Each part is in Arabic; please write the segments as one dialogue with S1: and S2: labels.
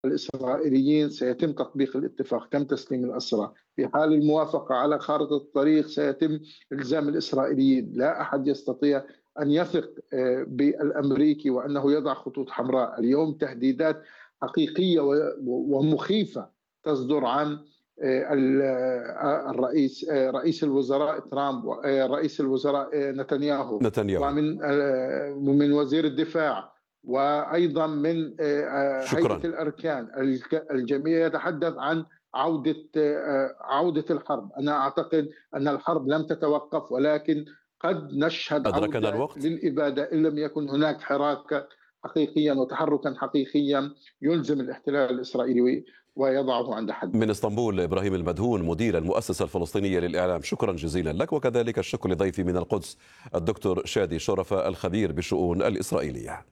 S1: الإسرائيليين سيتم تطبيق الاتفاق، تم تسليم الأسرى. في حال الموافقة على خارطة الطريق سيتم إلزام الإسرائيليين. لا أحد يستطيع أن يثق بالأمريكي وأنه يضع خطوط حمراء. اليوم تهديدات حقيقية ومخيفة تصدر عن رئيس الوزراء ترامب ورئيس الوزراء نتنياهو. ومن وزير الدفاع، وأيضا من هيئة الأركان. الجميع يتحدث عن عودة الحرب. أنا أعتقد أن الحرب لم تتوقف، ولكن قد نشهد عودة للإبادة إن لم يكن هناك حراك حقيقيا وتحركا حقيقيا يلزم الاحتلال الإسرائيلي ويضعه عند حد.
S2: من اسطنبول إبراهيم المدهون مدير المؤسسة الفلسطينية للإعلام، شكرا جزيلا لك. وكذلك الشكر لضيفي من القدس الدكتور شادي شرفة الخبير بالشؤون الإسرائيلية.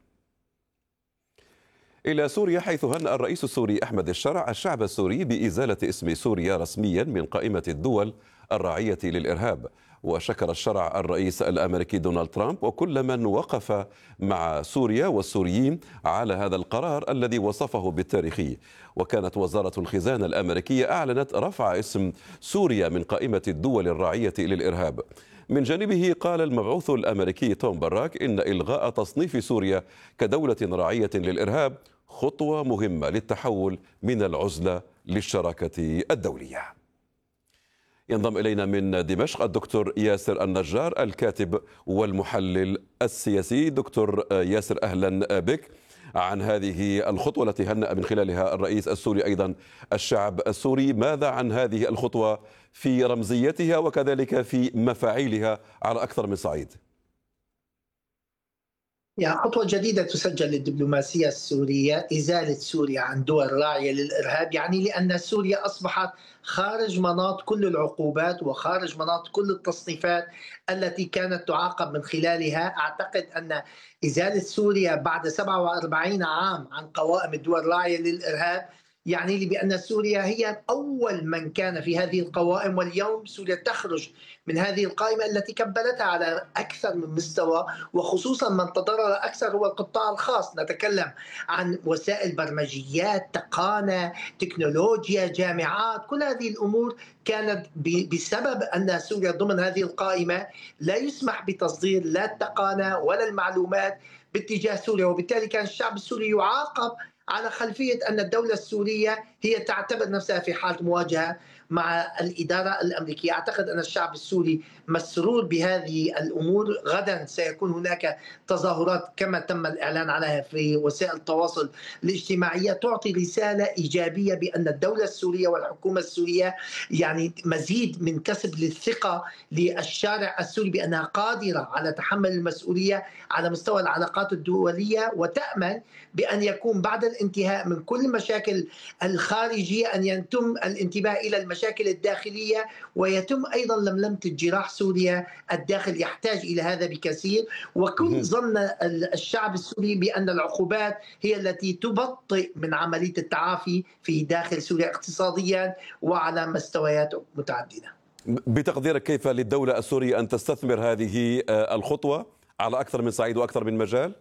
S2: إلى سوريا، حيث هنأ الرئيس السوري أحمد الشرع الشعب السوري بإزالة اسم سوريا رسميا من قائمة الدول الراعية للإرهاب. وشكر الشرع الرئيس الأمريكي دونالد ترامب وكل من وقف مع سوريا والسوريين على هذا القرار الذي وصفه بالتاريخي. وكانت وزارة الخزانة الأمريكية أعلنت رفع اسم سوريا من قائمة الدول الراعية للإرهاب. من جانبه قال المبعوث الأمريكي توم براك إن إلغاء تصنيف سوريا كدولة راعية للإرهاب خطوة مهمة للتحول من العزلة للشراكة الدولية. ينضم إلينا من دمشق الدكتور ياسر النجار الكاتب والمحلل السياسي. دكتور ياسر، أهلا بك. عن هذه الخطوة التي هنأ من خلالها الرئيس السوري أيضا الشعب السوري، ماذا عن هذه الخطوة في رمزيتها وكذلك في مفاعيلها على أكثر من صعيد؟
S3: خطوة جديدة تسجل للدبلوماسية السورية، إزالة سوريا عن دول راعية للإرهاب، لأن سوريا أصبحت خارج مناط كل العقوبات وخارج مناط كل التصنيفات التي كانت تعاقب من خلالها. أعتقد أن إزالة سوريا بعد 47 عام عن قوائم الدول الراعية للإرهاب يعني بأن سوريا هي أول من كان في هذه القوائم، واليوم سوريا تخرج من هذه القائمة التي كبلتها على أكثر من مستوى، وخصوصا من تضرر أكثر هو القطاع الخاص. نتكلم عن وسائل برمجيات، تقانة، تكنولوجيا، جامعات، كل هذه الأمور كانت بسبب أن سوريا ضمن هذه القائمة لا يسمح بتصدير لا التقانة ولا المعلومات باتجاه سوريا، وبالتالي كان الشعب السوري يعاقب على خلفية أن الدولة السورية هي تعتبر نفسها في حالة مواجهة مع الإدارة الأمريكية. أعتقد أن الشعب السوري مسرور بهذه الأمور. غدا سيكون هناك تظاهرات كما تم الإعلان عليها في وسائل التواصل الاجتماعية تعطي رسالة إيجابية بأن الدولة السورية والحكومة السورية مزيد من كسب للثقة للشارع السوري بأنها قادرة على تحمل المسؤولية على مستوى العلاقات الدولية، وتأمل بأن يكون بعد الانتهاء من كل مشاكل الخارجية أن يتم الانتباه إلى المشاكل الداخلية، ويتم أيضا لملمة الجراح سوريا الداخل يحتاج إلى هذا بكثير. وكن ظن الشعب السوري بأن العقوبات هي التي تبطئ من عملية التعافي في داخل سوريا اقتصاديا وعلى مستويات متعددة.
S2: بتقديرك كيف للدولة السورية أن تستثمر هذه الخطوة على أكثر من صعيد وأكثر من مجال؟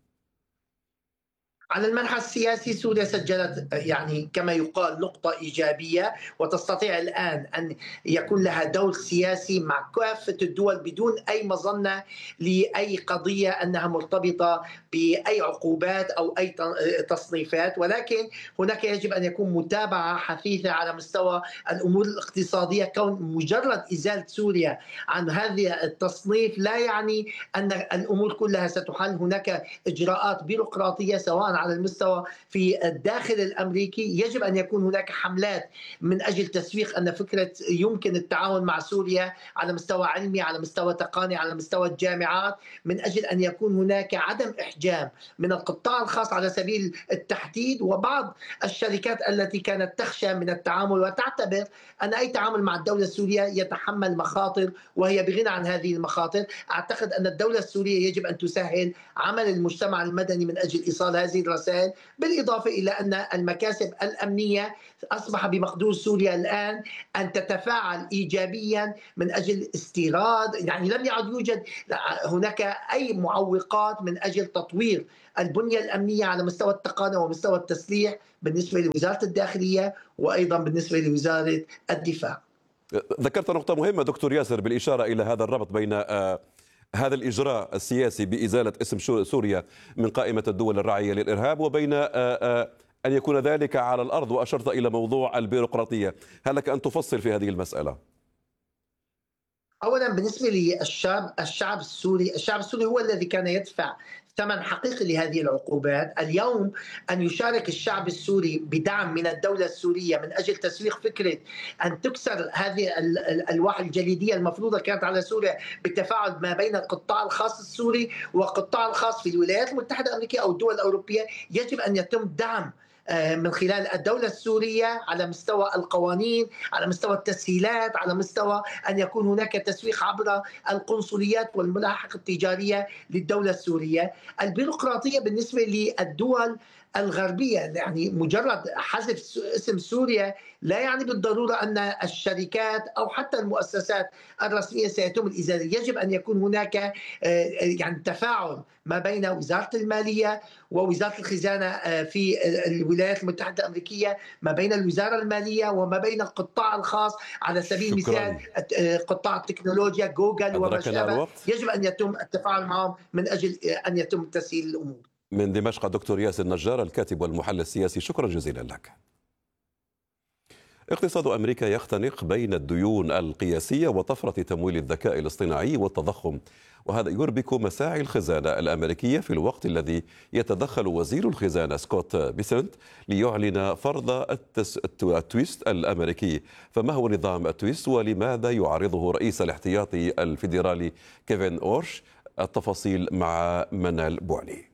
S3: على المنحى السياسي سوريا سجلت كما يقال نقطة إيجابية، وتستطيع الآن أن يكون لها دور سياسي مع كافة الدول بدون أي مظنة لأي قضية أنها مرتبطة بأي عقوبات أو أي تصنيفات. ولكن هناك يجب أن يكون متابعة حثيثة على مستوى الأمور الاقتصادية. كون مجرد إزالة سوريا عن هذا التصنيف لا يعني أن الأمور كلها ستحل. هناك إجراءات بيروقراطية سواء على المستوى في الداخل الأمريكي. يجب أن يكون هناك حملات من أجل تسويق أن فكرة يمكن التعاون مع سوريا على مستوى علمي، على مستوى تقني، على مستوى الجامعات، من أجل أن يكون هناك عدم إحجام من القطاع الخاص على سبيل التحديد وبعض الشركات التي كانت تخشى من التعامل وتعتبر أن أي تعامل مع الدولة السورية يتحمل مخاطر وهي بغنى عن هذه المخاطر. أعتقد أن الدولة السورية يجب أن تسهل عمل المجتمع المدني من أجل إيصال هذه الرسائل، بالإضافة إلى أن المكاسب الأمنية أصبح بمقدور سوريا الآن أن تتفاعل إيجابيا من أجل استيراد، يعني لم يعد يوجد هناك أي معوقات من أجل تطوير البنية الأمنية على مستوى التقنية ومستوى التسليح بالنسبة لوزارة الداخلية وأيضا بالنسبة لوزارة الدفاع.
S2: ذكرت نقطة مهمة دكتور ياسر بالإشارة إلى هذا الربط بين هذا الإجراء السياسي بإزالة اسم سوريا من قائمة الدول الراعية للإرهاب وبين أن يكون ذلك على الأرض، وأشرت إلى موضوع البيروقراطية. هل لك أن تفصل في هذه المسألة؟
S3: أولا بالنسبة للشعب السوري هو الذي كان يدفع ثمن حقيقي لهذه العقوبات. اليوم أن يشارك الشعب السوري بدعم من الدولة السورية من أجل تسويق فكرة أن تكسر هذه الألواح الجليدية المفروضة كانت على سوريا بالتفاعل ما بين القطاع الخاص السوري والقطاع الخاص في الولايات المتحدة الأمريكية أو الدول الأوروبية، يجب أن يتم دعم من خلال الدولة السورية على مستوى القوانين، على مستوى التسهيلات، على مستوى أن يكون هناك تسويق عبر القنصليات والملاحق التجارية للدولة السورية. البيروقراطية بالنسبة للدول الغربية، يعني مجرد حذف اسم سوريا لا يعني بالضرورة أن الشركات أو حتى المؤسسات الرسمية سيتم الإزالة. يجب أن يكون هناك يعني تفاعل ما بين وزارة المالية ووزارة الخزانة في الولايات المتحدة الأمريكية، ما بين الوزارة المالية وما بين القطاع الخاص، على سبيل المثال قطاع التكنولوجيا جوجل وما شابه. يجب أن يتم التفاعل معهم من أجل أن يتم تسهيل الأمور.
S2: من دمشق دكتور ياسر نجار الكاتب والمحلل السياسي، شكرا جزيلا لك. اقتصاد أمريكا يختنق بين الديون القياسية وطفرة تمويل الذكاء الاصطناعي والتضخم، وهذا يربك مساعي الخزانة الأمريكية في الوقت الذي يتدخل وزير الخزانة سكوت بيسنت ليعلن فرض التويست الأمريكي. فما هو نظام التويست ولماذا يعارضه رئيس الاحتياطي الفيدرالي كيفن أورش؟ التفاصيل مع منال بوعلي.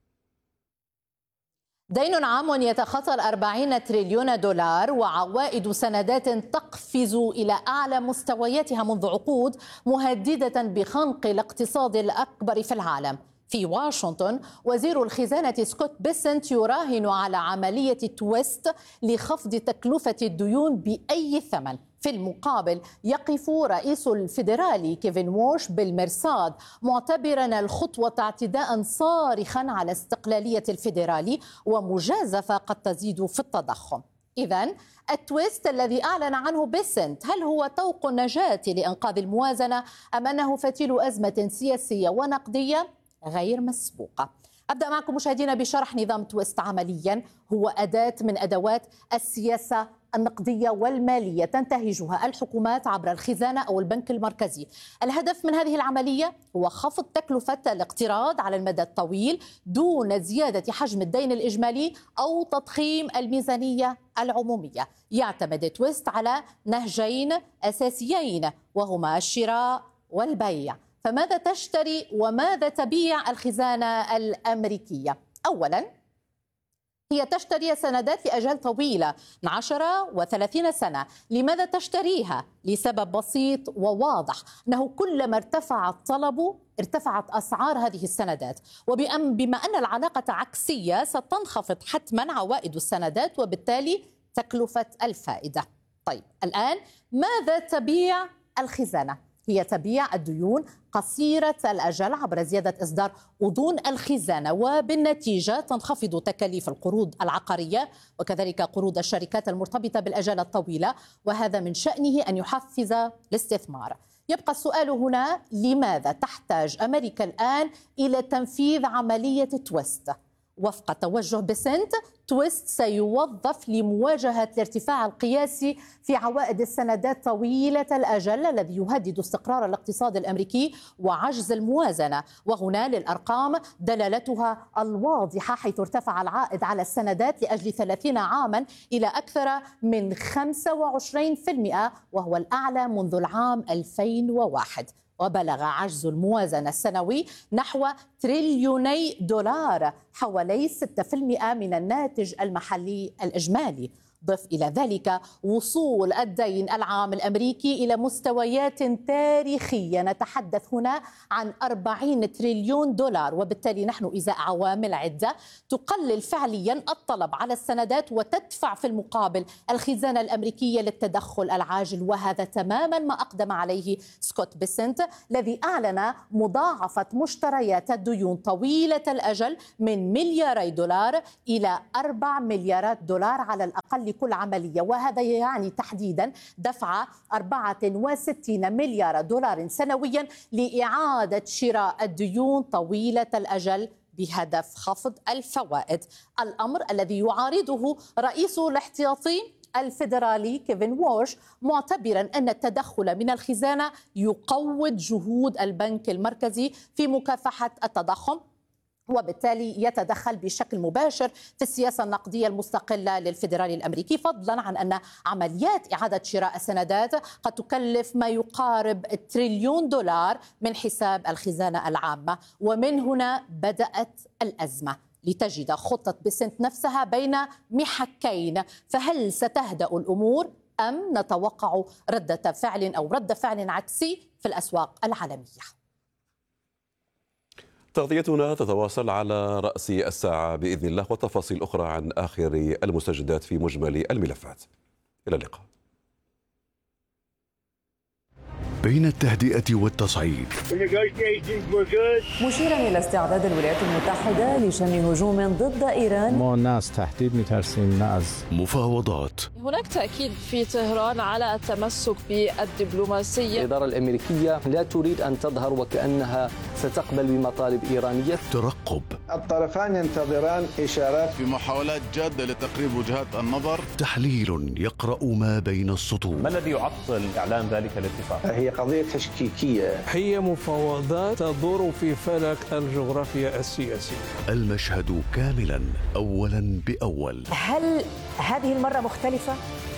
S4: دين عام يتخطى 40 تريليون دولار وعوائد سندات تقفز إلى أعلى مستوياتها منذ عقود، مهددة بخنق الاقتصاد الأكبر في العالم. في واشنطن وزير الخزانة سكوت بيسنت يراهن على عملية تويست لخفض تكلفة الديون بأي ثمن. في المقابل يقف رئيس الفيدرالي كيفن وورش بالمرصاد، معتبرا الخطوة اعتداء صارخا على استقلالية الفيدرالي ومجازفة قد تزيد في التضخم. إذن التويست الذي أعلن عنه بيسنت، هل هو طوق النجاة لإنقاذ الموازنة أم أنه فتيل أزمة سياسية ونقدية غير مسبوقة؟ أبدأ معكم مشاهدينا بشرح نظام تويست. عمليا هو أداة من أدوات السياسة النقدية والمالية تنتهجها الحكومات عبر الخزانة أو البنك المركزي. الهدف من هذه العملية هو خفض تكلفة الاقتراض على المدى الطويل دون زيادة حجم الدين الإجمالي أو تضخيم الميزانية العمومية. يعتمد تويست على نهجين أساسيين وهما الشراء والبيع. فماذا تشتري وماذا تبيع الخزانة الأمريكية؟ أولاً هي تشتري سندات لأجال طويلة من 10 و30 سنة. لماذا تشتريها؟ لسبب بسيط وواضح، أنه كلما ارتفع الطلب ارتفعت أسعار هذه السندات، وبما أن العلاقة عكسية ستنخفض حتما عوائد السندات وبالتالي تكلفة الفائدة. طيب الآن ماذا تبيع الخزانة؟ هي تبيع الديون قصيرة الأجل عبر زيادة إصدار أذون الخزانة، وبالنتيجة تنخفض تكاليف القروض العقارية وكذلك قروض الشركات المرتبطة بالأجال الطويلة، وهذا من شأنه أن يحفز الاستثمار. يبقى السؤال هنا، لماذا تحتاج أمريكا الآن إلى تنفيذ عملية تويست؟ وفق توجه بيسنت، تويست سيوظف لمواجهة الارتفاع القياسي في عوائد السندات طويلة الأجل الذي يهدد استقرار الاقتصاد الأمريكي وعجز الموازنة. وهنا للأرقام دلالتها الواضحة، حيث ارتفع العائد على السندات لأجل 30 عاما إلى أكثر من 25%، وهو الأعلى منذ العام 2001. وبلغ عجز الموازنة السنوي نحو تريليوني دولار، حوالي 6% من الناتج المحلي الإجمالي. ضف إلى ذلك وصول الدين العام الأمريكي إلى مستويات تاريخية، نتحدث هنا عن 40 تريليون دولار، وبالتالي نحن إزاء عوامل عدة تقلل فعليا الطلب على السندات وتدفع في المقابل الخزانة الأمريكية للتدخل العاجل. وهذا تماما ما أقدم عليه سكوت بيسنت الذي أعلن مضاعفة مشتريات الديون طويلة الأجل من ملياري دولار إلى 4 مليارات دولار على الأقل لكل عملية، وهذا يعني تحديدا دفع 64 مليار دولار سنويا لإعادة شراء الديون طويلة الأجل بهدف خفض الفوائد، الأمر الذي يعارضه رئيس الاحتياطي الفيدرالي كيفن وورش، معتبرا أن التدخل من الخزانة يقوض جهود البنك المركزي في مكافحة التضخم، وبالتالي يتدخل بشكل مباشر في السياسة النقدية المستقلة للفيدرالي الأمريكي، فضلا عن أن عمليات إعادة شراء السندات قد تكلف ما يقارب تريليون دولار من حساب الخزانة العامة. ومن هنا بدأت الأزمة لتجد خطة بيسنت نفسها بين محكين، فهل ستهدأ الأمور أم نتوقع ردة فعل عكسي في الأسواق العالمية؟
S2: تغطيتنا تتواصل على رأس الساعة بإذن الله، وتفاصيل أخرى عن آخر المستجدات في مجمل الملفات. إلى اللقاء.
S5: بين التهدئة والتصعيد،
S6: مشيرا إلى استعداد الولايات المتحدة لشن هجوم ضد إيران.
S7: ما الناس تحديد مترسين ناس.
S5: مفاوضات.
S8: هناك تأكيد في طهران على التمسك بالدبلوماسية.
S9: الإدارة الأمريكية لا تريد أن تظهر وكأنها ستقبل بمطالب إيرانية.
S5: ترقب.
S10: الطرفان ينتظران إشارات
S11: في محاولات جادة لتقريب وجهات النظر.
S5: تحليل يقرأ ما بين السطور.
S12: ما الذي يعطل إعلان ذلك الاتفاق؟
S10: هي قضية تشكيكية،
S7: هي مفاوضات تدور في فلك الجغرافيا السياسية.
S5: المشهد كاملا أولا بأول.
S6: هل هذه المرة مختلفة؟